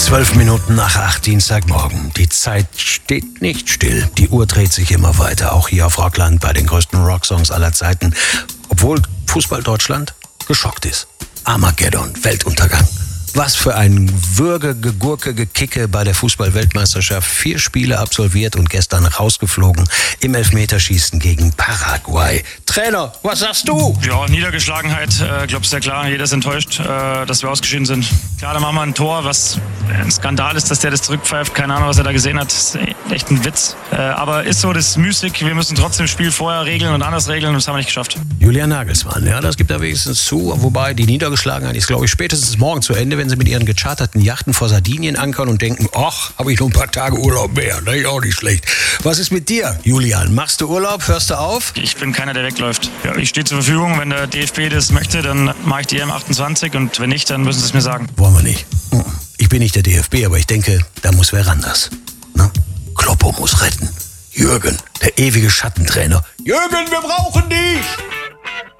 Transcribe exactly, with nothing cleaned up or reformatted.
Zwölf Minuten nach acht, Dienstagmorgen. Die Zeit steht nicht still. Die Uhr dreht sich immer weiter, auch hier auf Rockland bei den größten Rocksongs aller Zeiten. Obwohl Fußball Deutschland geschockt ist. Armageddon, Weltuntergang. Was für ein Würge, Gegurke, Gekicke bei der Fußball-Weltmeisterschaft. Vier Spiele absolviert und gestern rausgeflogen im Elfmeterschießen gegen Paraguay. Trainer, was sagst du? Ja, Niedergeschlagenheit, äh, glaubst du ja klar. Jeder ist enttäuscht, äh, dass wir ausgeschieden sind. Klar, dann machen wir ein Tor, was ein Skandal ist, dass der das zurückpfeift. Keine Ahnung, was er da gesehen hat. Das ist echt ein Witz. Äh, aber ist so, das ist müßig. Wir müssen trotzdem das Spiel vorher regeln und anders regeln und das haben wir nicht geschafft. Julian Nagelsmann, ja, das gibt er wenigstens zu. Wobei die Niedergeschlagenheit ist, glaube ich, spätestens morgen zu Ende, wenn sie mit ihren gecharterten Yachten vor Sardinien ankern und denken, ach, habe ich noch ein paar Tage Urlaub mehr. Das ist auch nicht schlecht. Was ist mit dir, Julian? Machst du Urlaub? Hörst du auf? Ich bin keiner, der wegläuft. Ja, ich stehe zur Verfügung. Wenn der D F B das möchte, dann mache ich die E M achtundzwanzig und wenn nicht, dann müssen sie es mir sagen. Wollen wir nicht. Ich bin nicht der D F B, aber ich denke, da muss wer anders. Ne? Kloppo muss retten. Jürgen, der ewige Schattentrainer. Jürgen, wir brauchen dich!